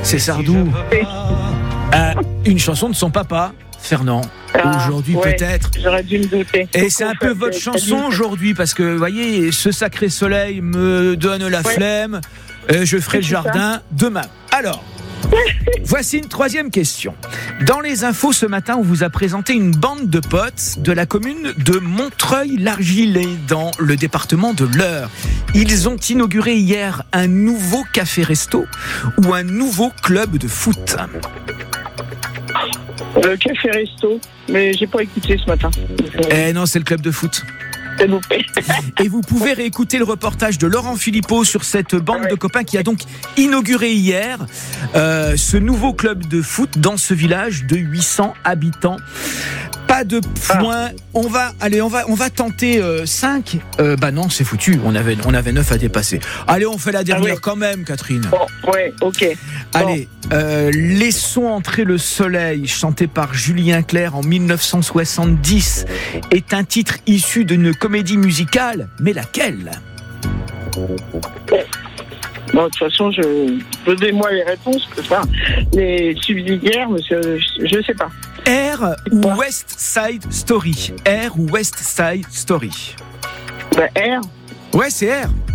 c'est Sardou. Une chanson de son papa, Fernand. Aujourd'hui ouais, peut-être. J'aurais dû me douter. Et c'est un peu votre chanson aujourd'hui parce que, vous voyez, ce sacré soleil me donne la flemme. Je ferai le jardin demain. Alors, voici une troisième question. Dans les infos ce matin, on vous a présenté une bande de potes de la commune de Montreuil-l'Argilais dans le département de l'Eure. Ils ont inauguré hier un nouveau café-resto ou un nouveau club de foot. Café Resto, mais j'ai pas écouté ce matin. Non, c'est le club de foot. S'il vous plaît. Et vous pouvez réécouter le reportage de Laurent Philippot sur cette bande de copains qui a donc inauguré hier ce nouveau club de foot dans ce village de 800 habitants. Pas de points. On va tenter 5. Bah non, c'est foutu. On avait 9 à dépasser. Allez, on fait la dernière quand même, Catherine. Bon, ouais, ok. Allez, Laissons entrer le soleil, chanté par Julien Clerc en 1970, est un titre issu d'une comédie musicale, mais laquelle ? Bon, de toute façon, donnez-moi les réponses, les subsidiaires, monsieur, je sais pas. R ou West Side Story ? R ou West Side Story ? R. Ouais, c'est R.